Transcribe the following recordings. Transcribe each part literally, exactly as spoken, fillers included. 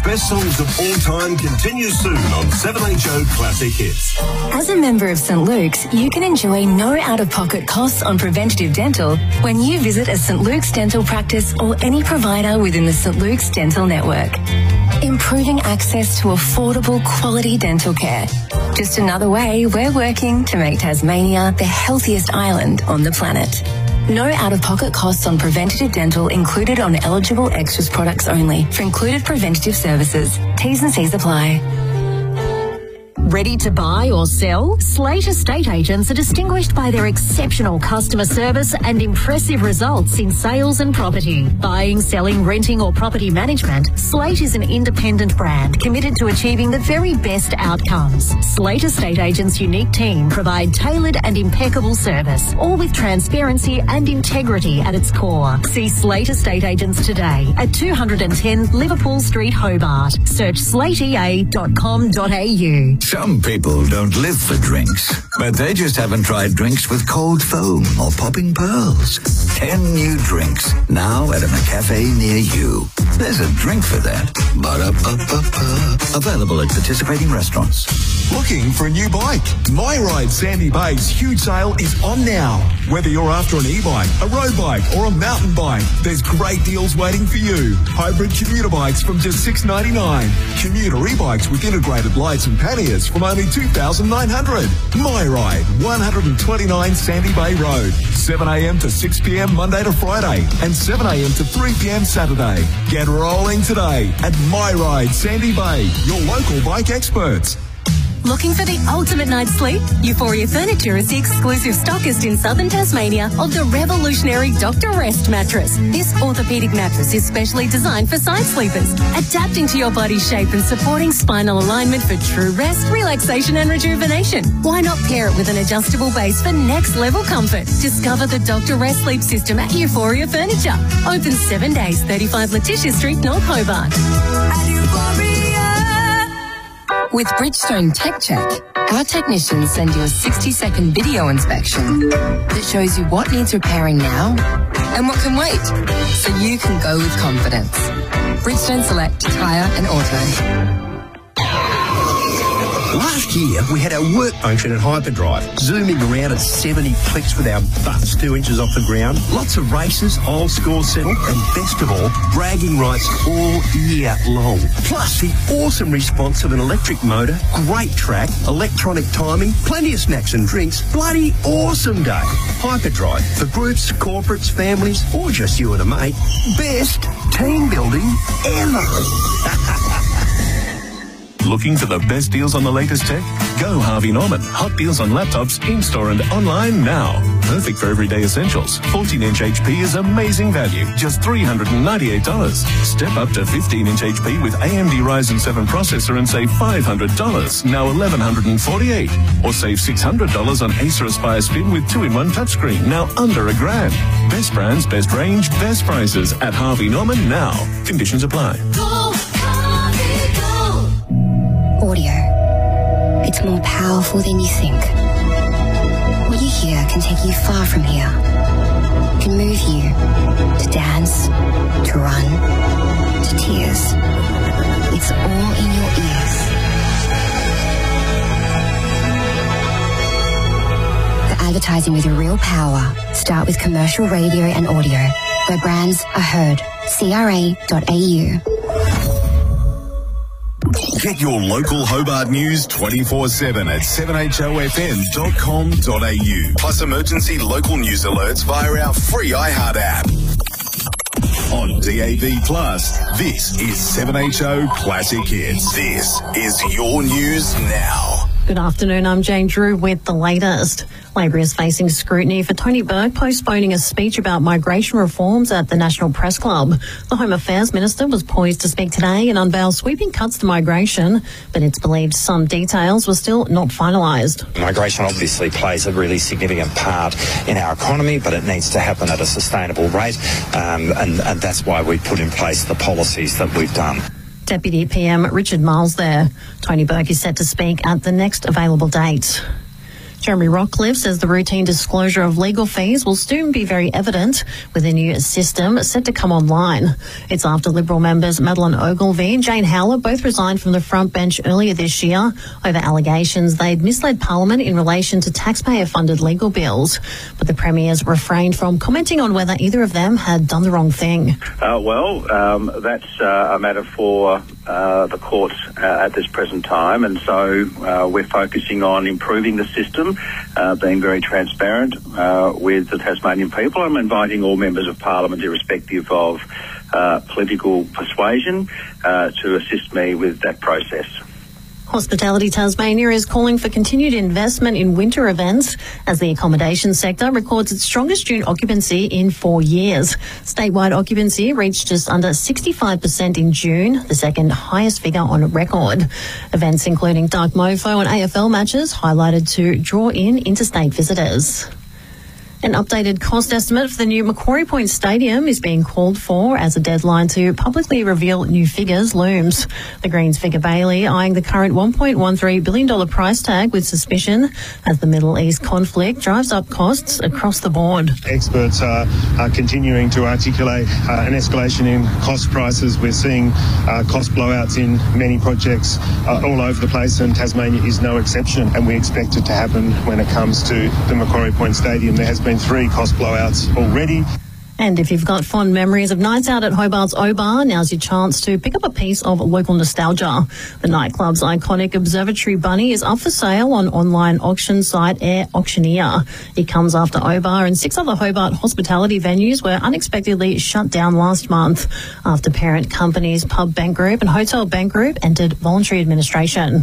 best songs of all time continues soon on seven H O Classic Hits. As a member of Saint Luke's, you can enjoy no out-of-pocket costs on preventative dental when you visit a Saint Luke's dental practice or any provider within the Saint Luke's dental network. Improving access to affordable, quality dental care. Just another way we're working to make Tasmania the healthiest island on the planet. No out-of-pocket costs on preventative dental included on eligible extras products only for included preventative services. T's and C's apply. Ready to buy or sell? Slate Estate Agents are distinguished by their exceptional customer service and impressive results in sales and property. Buying, selling, renting or property management, Slate is an independent brand committed to achieving the very best outcomes. Slate Estate Agents' unique team provide tailored and impeccable service, all with transparency and integrity at its core. See Slate Estate Agents today at two ten Liverpool Street, Hobart. Search slate e a dot com dot a u. Some people don't live for drinks, but they just haven't tried drinks with cold foam or popping pearls. Ten new drinks, now at a McCafe near you. There's a drink for that. Ba-da-ba-ba-ba. Available at participating restaurants. Looking for a new bike? My Ride Sandy Bay's huge sale is on now. Whether you're after an e-bike, a road bike or a mountain bike, there's great deals waiting for you. Hybrid commuter bikes from just six ninety-nine. Commuter e-bikes with integrated lights and panniers from only two thousand nine hundred dollars. My Ride, one twenty-nine Sandy Bay Road, seven a m to six p m Monday to Friday and seven a m to three p m Saturday. Get rolling today at My Ride Sandy Bay, your local bike experts. Looking for the ultimate night's sleep? Euphoria Furniture is the exclusive stockist in southern Tasmania of the revolutionary Doctor Rest mattress. This orthopedic mattress is specially designed for side sleepers, adapting to your body's shape and supporting spinal alignment for true rest, relaxation and rejuvenation. Why not pair it with an adjustable base for next level comfort? Discover the Doctor Rest sleep system at Euphoria Furniture. Open seven days, thirty-five Letitia Street, North Hobart. At Euphoria. With Bridgestone Tech Check, our technicians send you a sixty second video inspection that shows you what needs repairing now and what can wait, so you can go with confidence. Bridgestone Select Tyre and Auto. Last year, we had our work function at Hyperdrive, zooming around at seventy clicks with our butts two inches off the ground. Lots of races, old score settled, and best of all, bragging rights all year long. Plus, the awesome response of an electric motor, great track, electronic timing, plenty of snacks and drinks. Bloody awesome day. Hyperdrive, for groups, corporates, families, or just you and a mate. Best team building ever. Looking for the best deals on the latest tech? Go Harvey Norman. Hot deals on laptops, in-store and online now. Perfect for everyday essentials. fourteen inch H P is amazing value, just three hundred ninety-eight dollars. Step up to fifteen inch H P with A M D Ryzen seven processor and save five hundred dollars, now eleven forty-eight dollars. Or save six hundred dollars on Acer Aspire Spin with two in one touchscreen, now under a grand. Best brands, best range, best prices at Harvey Norman now. Conditions apply. Audio. It's more powerful than you think. What you hear can take you far from here. It can move you to dance, to run, to tears. It's all in your ears. The advertising with real power. Start with commercial radio and audio, where brands are heard. C R A dot A U. Get your local Hobart news twenty-four seven at seven h o f m dot com dot a u. Plus emergency local news alerts via our free iHeart app. On D A B Plus, this is seven H O Classic Hits. This is your news now. Good afternoon, I'm Jane Drew with the latest. Labor is facing scrutiny for Tony Burke postponing a speech about migration reforms at the National Press Club. The Home Affairs Minister was poised to speak today and unveil sweeping cuts to migration, but it's believed some details were still not finalised. Migration obviously plays a really significant part in our economy, but it needs to happen at a sustainable rate, um, and, and that's why we put in place the policies that we've done. Deputy P M Richard Miles there. Tony Burke is set to speak at the next available date. Jeremy Rockcliffe says the routine disclosure of legal fees will soon be very evident with a new system set to come online. It's after Liberal members Madeleine Ogilvie and Jane Howler both resigned from the front bench earlier this year over allegations they'd misled Parliament in relation to taxpayer-funded legal bills. But the Premier's refrained from commenting on whether either of them had done the wrong thing. Uh, well, um, that's uh, a matter for uh, the courts uh, at this present time, and so uh, we're focusing on improving the system, uh, being very transparent uh, with the Tasmanian people. I'm inviting all members of Parliament, irrespective of uh, political persuasion, uh, to assist me with that process. Hospitality Tasmania is calling for continued investment in winter events as the accommodation sector records its strongest June occupancy in four years. Statewide occupancy reached just under sixty-five percent in June, the second highest figure on record. Events including Dark Mofo and A F L matches highlighted to draw in interstate visitors. An updated cost estimate for the new Macquarie Point Stadium is being called for as a deadline to publicly reveal new figures looms. The Greens figure Bailey eyeing the current one point one three billion dollars price tag with suspicion as the Middle East conflict drives up costs across the board. Experts are, are continuing to articulate uh, an escalation in cost prices. We're seeing uh, cost blowouts in many projects uh, all over the place, and Tasmania is no exception, and we expect it to happen when it comes to the Macquarie Point Stadium. There has been three cost blowouts already. And if you've got fond memories of nights out at Hobart's O-Bar, now's your chance to pick up a piece of local nostalgia. The nightclub's iconic Observatory Bunny is up for sale on online auction site Air Auctioneer. It comes after O-Bar and six other Hobart hospitality venues were unexpectedly shut down last month after parent companies Pub Bank Group and Hotel Bank Group entered voluntary administration.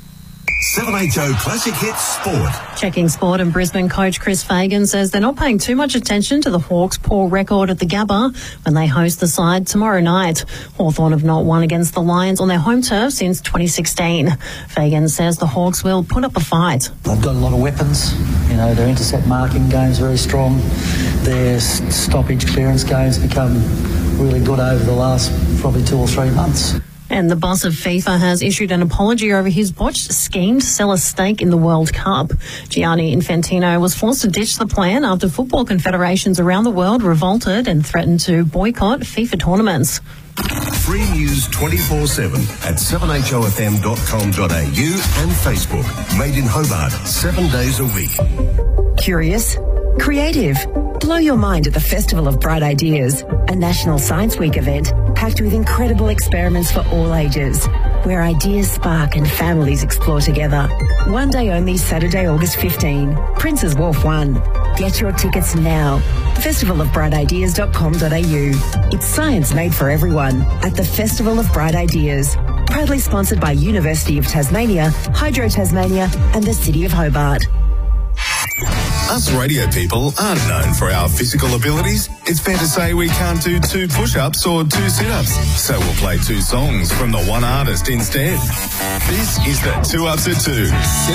seven H O Classic Hits Sport. Checking sport, and Brisbane coach Chris Fagan says they're not paying too much attention to the Hawks' poor record at the Gabba when they host the side tomorrow night. Hawthorn have not won against the Lions on their home turf since twenty sixteen. Fagan says the Hawks will put up a fight. They've got a lot of weapons. You know, their intercept marking game's very strong. Their stoppage clearance game's become really good over the last probably two or three months. And the boss of FIFA has issued an apology over his botched scheme to sell a stake in the World Cup. Gianni Infantino was forced to ditch the plan after football confederations around the world revolted and threatened to boycott FIFA tournaments. Free news twenty-four seven at seven H O F M dot com dot A U and Facebook. Made in Hobart, seven days a week. Curious? Creative? Blow your mind at the Festival of Bright Ideas, a National Science Week event packed with incredible experiments for all ages, where ideas spark and families explore together. One day only, Saturday, August fifteenth. Prince's Wharf one. Get your tickets now. festival of bright ideas dot com dot A U. It's science made for everyone at the Festival of Bright Ideas. Proudly sponsored by University of Tasmania, Hydro Tasmania and the City of Hobart. Us radio people aren't known for our physical abilities. It's fair to say we can't do two push-ups or two sit-ups. So we'll play two songs from the one artist instead. This is the Two Ups at Two.